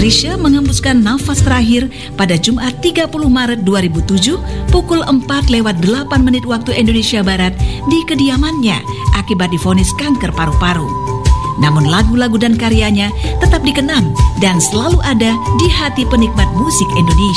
Chrisye mengembuskan nafas terakhir pada Jumat 30 Maret 2007 pukul 4:08 waktu Indonesia Barat di kediamannya akibat divonis kanker paru-paru. Namun lagu-lagu dan karyanya tetap dikenang dan selalu ada di hati penikmat musik Indonesia.